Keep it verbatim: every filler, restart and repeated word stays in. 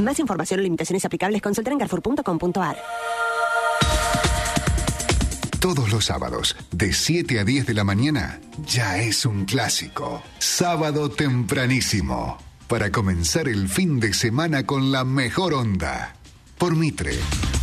Más información o limitaciones aplicables consultar en carrefour punto com punto a r. Todos los sábados, de siete a diez de la mañana, ya es un clásico. Sábado tempranísimo. Para comenzar el fin de semana con la mejor onda. Por Mitre.